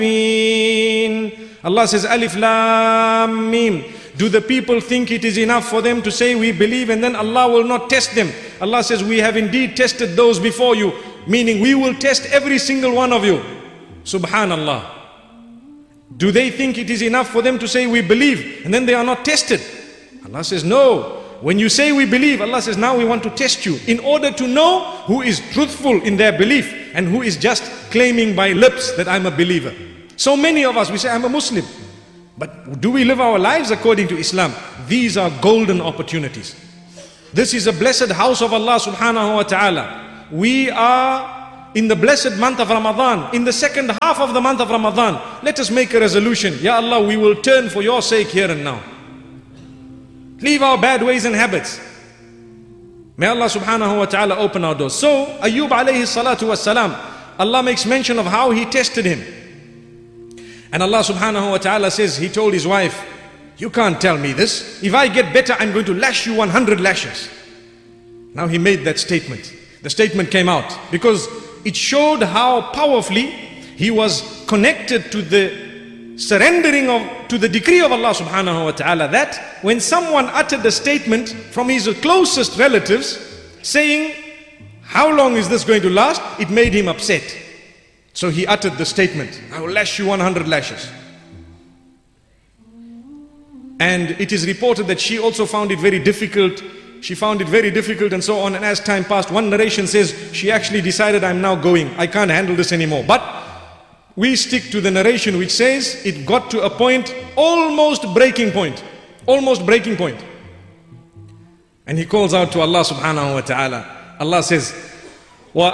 Allah says, Alif Lam Mim. Do the people think it is enough for them to say we believe and then Allah will not test them? Allah says, we have indeed tested those before you, meaning we will test every single one of you. Subhanallah. Do they think it is enough for them to say we believe and then they are not tested? Allah says, no. When you say we believe, Allah says, now we want to test you in order to know who is truthful in their belief and who is just claiming by lips that I'm a believer. So many of us, we say, I'm a Muslim. But do we live our lives according to Islam? These are golden opportunities. This is a blessed house of Allah subhanahu wa ta'ala. We are in the blessed month of Ramadan, in the second half of the month of Ramadan. Let us make a resolution. Ya Allah, we will turn for your sake here and now. Leave our bad ways and habits. May Allah subhanahu wa ta'ala open our doors. So, Ayyub alayhi salatu was salam, Allah makes mention of how he tested him. And Allah subhanahu wa ta'ala says, he told his wife, you can't tell me this. If I get better, I'm going to lash you 100 lashes. Now he made that statement. The statement came out because it showed how powerfully he was connected to the surrendering to the decree of Allah subhanahu wa ta'ala, that when someone uttered a statement from his closest relatives saying, how long is this going to last? It made him upset. So he uttered the statement, I will lash you 100 lashes. And it is reported that she also found it very difficult. She found it very difficult and so on. And as time passed, one narration says she actually decided, I'm now going. I can't handle this anymore. But we stick to the narration which says it got to a point, almost breaking point. Almost breaking point. And he calls out to Allah subhanahu wa ta'ala. Allah says,